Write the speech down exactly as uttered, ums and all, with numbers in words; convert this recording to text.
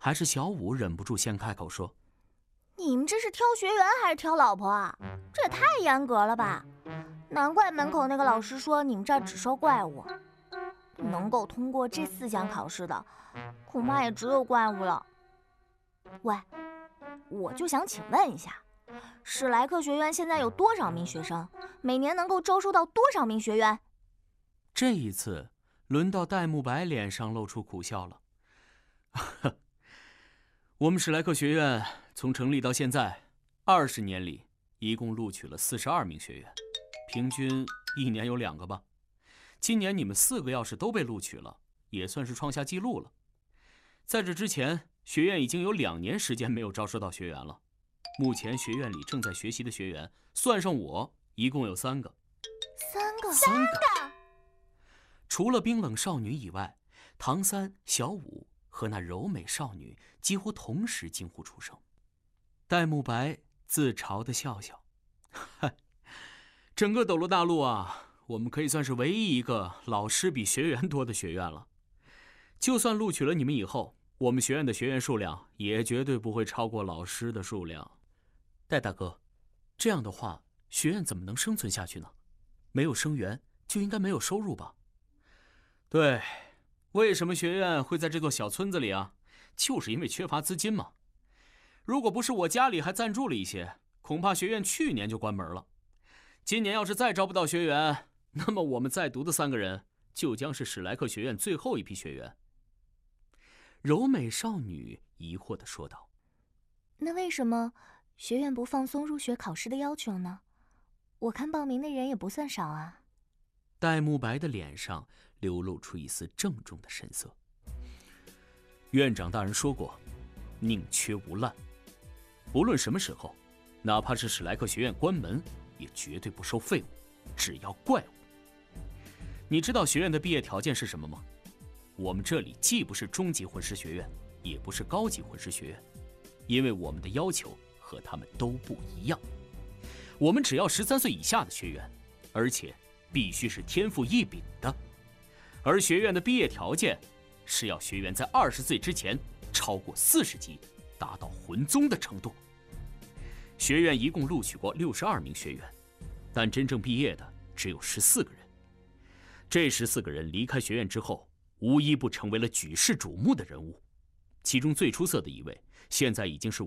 还是小五忍不住先开口说：“ 你们这是挑学员还是挑老婆啊？这也太严格了吧！难怪门口那个老师说你们这儿只收怪物。能够通过这四项考试的，恐怕也只有怪物了。喂，我就想请问一下，史莱克学院现在有多少名学生？每年能够招收到多少名学员？” 这一次，轮到戴沐白脸上露出苦笑了。我们史莱克学院从成立到现在，二十年里一共录取了四十二名学员，平均一年有两个吧。今年你们四个要是都被录取了，也算是创下纪录了。在这之前，学院已经有两年时间没有招收到学员了。目前学院里正在学习的学员，算上我，一共有三个。 三个， 三个。除了冰冷少女以外，唐三、小五和那柔美少女几乎同时惊呼出声。戴沐白自嘲地笑笑：“嗨，整个斗罗大陆啊，我们可以算是唯一一个老师比学员多的学院了。就算录取了你们以后，我们学院的学员数量也绝对不会超过老师的数量。戴大哥，这样的话，学院怎么能生存下去呢？没有生源，就应该没有收入吧？”“对，为什么学院会在这座小村子里啊？就是因为缺乏资金嘛。如果不是我家里还赞助了一些，恐怕学院去年就关门了。今年要是再招不到学员，那么我们在读的三个人就将是史莱克学院最后一批学员。”柔美少女疑惑地说道：“ 那为什么学院不放松入学考试的要求呢？我看报名的人也不算少啊。” 戴沐白的脸上流露出一丝郑重的神色。院长大人说过，宁缺毋滥。不论什么时候，哪怕是史莱克学院关门，也绝对不收废物，只要怪物。你知道学院的毕业条件是什么吗？我们这里既不是中级魂师学院，也不是高级魂师学院，因为我们的要求和他们都不一样。我们只要十三岁以下的学员，而且必须是天赋异禀的。而学院的毕业条件是要学员在二十岁之前超过四十级，达到魂宗的程度。学院一共录取过六十二名学员，但真正毕业的只有十四个人。这十四个人离开学院之后，无一不成为了举世瞩目的人物。其中最出色的一位，现在已经是